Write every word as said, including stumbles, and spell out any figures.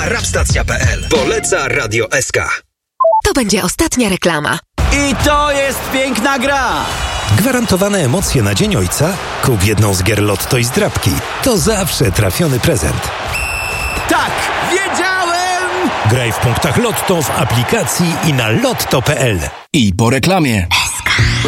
rapstacja kropka p l. Poleca Radio S K. To będzie ostatnia reklama. I to jest piękna gra! Gwarantowane emocje na Dzień Ojca? Kup jedną z gier Lotto i zdrabki. To zawsze trafiony prezent. Tak! Wiedziałem! Graj w punktach Lotto w aplikacji i na lotto kropka p l. I po reklamie.